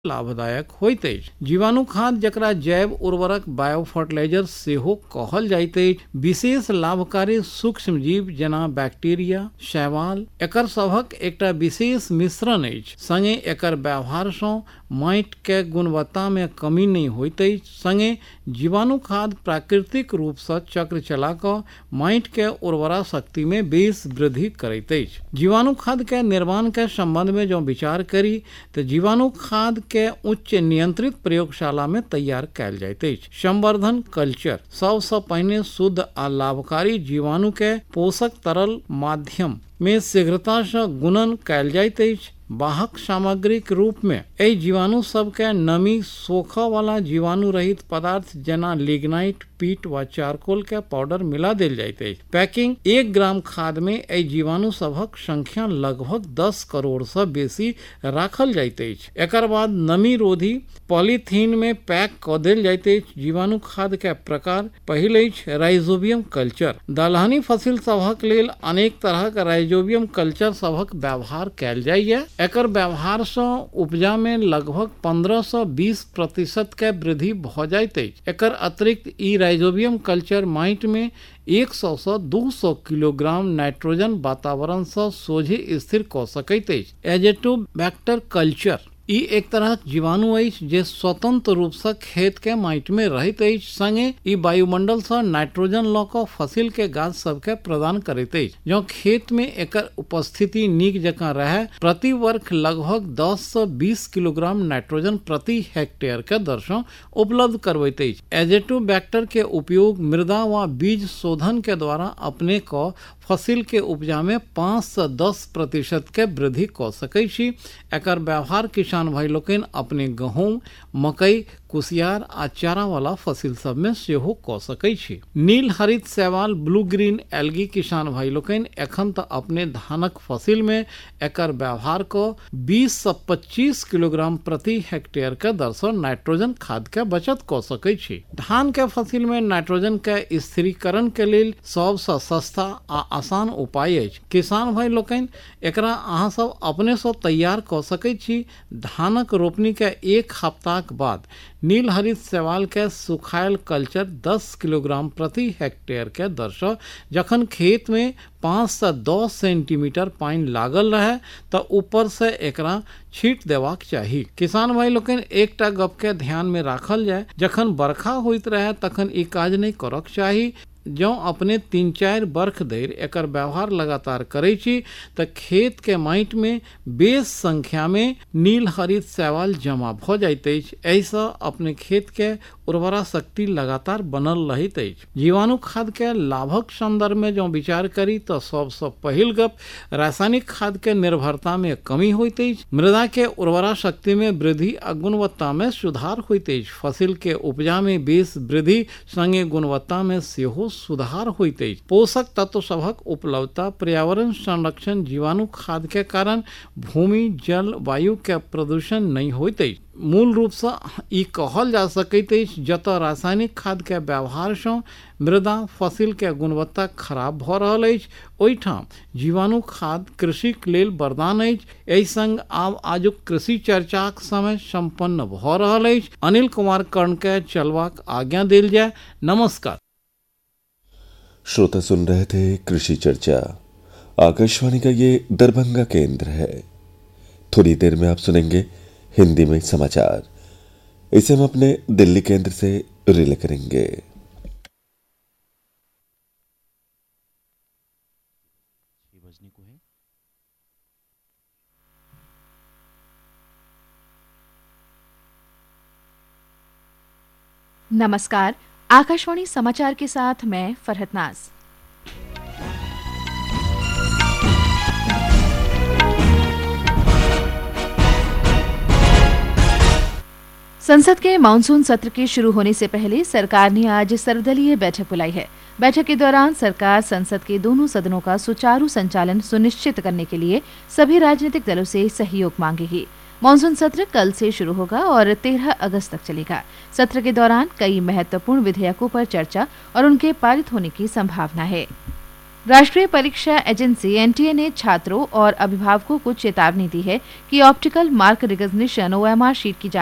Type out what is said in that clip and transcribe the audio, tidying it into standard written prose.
लाभदायक होइत अछि। जीवाणु खाद जकरा जैव उर्वरक बायो फर्टिलाइजर सेहो कहल जाइत अछि, विशेष लाभकारी सूक्ष्म जीव जेना बैक्टीरिया, शैवाल एकर सभक एकटा विशेष मिश्रण अछि। संगे एकर व्यवहार सँ माटि के गुणवत्ता में कमी नहीं होइत अछि। संगे जीवाणु खाद प्राकृतिक रूप से चक्र चला कऽ माटि के उर्वरा शक्ति में बेस वृद्धि करैत अछि। जीवाणु खाद के निर्माण के संबंध में जो विचार करी तो जीवाणु खाद के उच्च नियंत्रित प्रयोगशाला में तैयार कयल जाइत अछि। संवर्धन कल्चर सबसे पहिने शुद्ध आ लाभकारी जीवाणु के पोषक तरल माध्यम में शीघ्रता से गुणन कयल जाइत अछि। वाहक सामग्री के रूप में एहि जीवाणु सब के नमी सोखा वाला जीवाणु रहित पदार्थ जेना लिग्नाइट, पीट व चारकोल के पाउडर मिला देल जाइत अछि। पैकिंग 1 ग्राम खाद में एहि जीवाणु सबक संख्या लगभग 10 करोड़ से बेसी राखल जाइत अछि। एकर बाद नमी रोधी पॉलीथीन में पैक क देल जाइत अछि। जीवाणु खाद के प्रकार पहिल अछि राइजोबियम कल्चर। दलहनी फसिल सबहक लेल अनेक तरहक राइजोबियम कल्चर सबहक व्यवहार कयल जाइए। एकर व्यवहार से उपजा में लगभग 15 से 20% के वृद्धि भ जाइत अछि। एकर अतिरिक्त ई राइजोबियम कल्चर माटि में 100 से 200 किलोग्राम नाइट्रोजन वातावरण से सोझे स्थिर क सकैत अछि। एजेटोबैक्टर कल्चर ई एक तरह जीवाणु अछि जे स्वतंत्र रूप से खेत के माटि में रहैत अछि। संगे ई वायुमंडल से नाइट्रोजन ल क फसिल के गाछ सब के प्रदान करैत अछि। जो खेत में एकर उपस्थिति नीक जकां रहे, प्रति वर्ष लगभग 10 से 20 किलोग्राम नाइट्रोजन प्रति हेक्टेयर के दर से उपलब्ध करबैत अछि। एजेटोबैक्टर के उपयोग मृदा व बीज शोधन के द्वारा अपने क फसिल के उपजा में 5 से 10% के वृद्धि क सकै छी। एकर व्यवहार किसान भाई लोकनि अपने गहूम, मकई, कुसियार आ चारा वाला फसिल सब में सेहो क सकै छी। नील हरित शैवाल ब्लू ग्रीन एल्गी किसान भाई लोकनि एखन त अपने धानक फसिल में एकर व्यवहार क 20 से 25 किलोग्राम प्रति हेक्टेयर के दर से नाइट्रोजन खाद के बचत क सकै छी। धान के फसिल में नाइट्रोजन के स्थिरीकरण के लेल सबसे सस्ता आ आसान उपाय अछि। किसान भाई लोकनि एकरा अहाँ सब अपने से तैयार क सकै छी। धानक रोपनी के 1 हफ्ताक बाद नील हरित शैवाल के सुखायल कल्चर 10 किलोग्राम प्रति हेक्टेयर के दर से जखन खेत में 5 से 10 सेंटीमीटर पानी लागल रहे तो ऊपर से एकरा छीट देबाक चाही। किसान भाई लोकनि एकटा गप के ध्यान में राखल जाय, जखन बरखा होइत रहे तखन ई काज नहीं करक चाही। जो अपने 3-4 बरख धरि एकर व्यवहार लगातार करै छी तो खेत के माटि में बेस संख्या में नील हरित शैवाल जमा भ जाइत अछि। एहिसँ अपने खेत के उर्वरा शक्ति लगातार बनल रहैत अछि। जीवाणु खाद के लाभक संदर्भ में जो विचार करी तो सबसे पहिल गप रासायनिक खाद के निर्भरता में कमी होइत अछि। मृदा के उर्वरा शक्ति में वृद्धि आ गुणवत्ता में सुधार होइत अछि। फसिल के उपजा में बेस वृद्धि संगे गुणवत्ता में सेहो सुधार होइत अछि। पोषक तत्व सबहक उपलब्धता, पर्यावरण संरक्षण, जीवाणु खाद के कारण भूमि, जल, वायु के प्रदूषण नहीं होइत अछि। मूल रूप से ई कहल जा सकैत अछि जतऽ रासायनिक खाद के व्यवहार से मृदा, फसिल के गुणवत्ता खराब भ रहल अछि, ओहिठाम जीवाणु खाद कृषि के लेल वरदान अछि। एहि संग आब आजुक कृषि चर्चाक समय संपन्न भ रहल अछि। अनिल कुमार कर्ण के चलबाक आज्ञा देल जाय। नमस्कार। श्रोता सुन रहे थे कृषि चर्चा। आकाशवाणी का ये दरभंगा केंद्र है। थोड़ी देर में आप सुनेंगे हिंदी में समाचार। इसे हम अपने दिल्ली केंद्र से रिले करेंगे। नमस्कार, आकाशवाणी समाचार के साथ मैं फरहत नाज। संसद के मानसून सत्र के शुरू होने से पहले सरकार ने आज सर्वदलीय बैठक बुलाई है। बैठक के दौरान सरकार संसद के दोनों सदनों का सुचारू संचालन सुनिश्चित करने के लिए सभी राजनीतिक दलों से सहयोग मांगेगी। मानसून सत्र कल से शुरू होगा और 13 अगस्त तक चलेगा। सत्र के दौरान कई महत्वपूर्ण विधेयकों पर चर्चा और उनके पारित होने की संभावना है। राष्ट्रीय परीक्षा एजेंसी एनटीए ने छात्रों और अभिभावकों को चेतावनी दी है कि optical mark recognition OMR sheet की